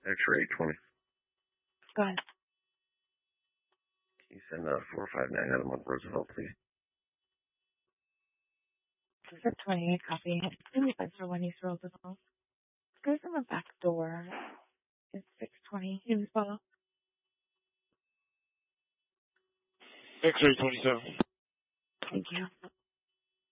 X-ray 20. Go ahead. Can you send 459 Adam on Roosevelt, please? This is 28 copy. Give me for when East Roosevelt. Go from the back door. It's 620. Can you follow? X-ray 27. Thank you.